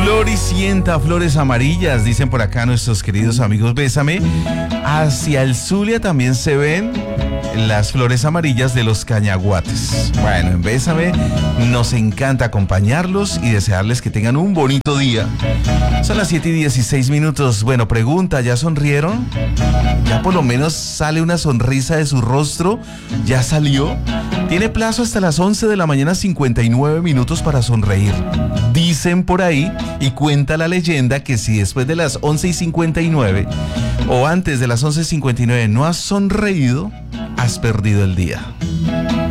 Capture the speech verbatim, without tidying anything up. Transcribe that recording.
Floricienta, flores amarillas, dicen por acá nuestros queridos amigos Bésame. Hacia el Zulia también se ven las flores amarillas de los cañaguates. Bueno, en Bésame nos encanta acompañarlos y desearles que tengan un bonito día. Son las siete y dieciséis minutos. Bueno, pregunta, ¿ya sonrieron? ¿Ya por lo menos sale una sonrisa de su rostro? ¿Ya salió? Tiene plazo hasta las once de la mañana, cincuenta y nueve minutos para sonreír. Dicen por ahí, y cuenta la leyenda, que si después de las once y cincuenta y nueve o antes de las once y cincuenta y nueve no has sonreído, has perdido el día.